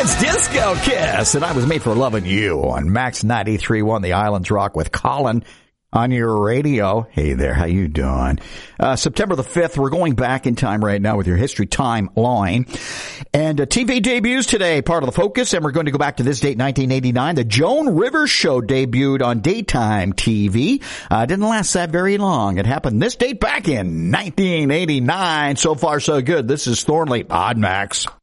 It's Disco Kiss, and I was made for loving you on Max 93.1, The Islands Rock with Colin on your radio. Hey there, how you doing? September the 5th, we're going back in time right now with your history timeline. And TV debuts today, part of the focus, and we're going to go back to this date, 1989. The Joan Rivers Show debuted on daytime TV. Didn't last that very long. It happened this date back in 1989. So far, so good. This is Thornley Odd Max.